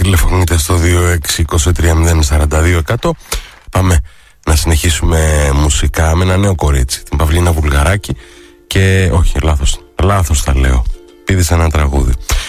τηλεφωνείτε στο 2623042100. Πάμε να συνεχίσουμε μουσικά με ένα νέο κορίτσι, την Παυλίνα Βουλγαράκη. Και όχι, λάθος τα λέω. Πήδησα ένα τραγούδι.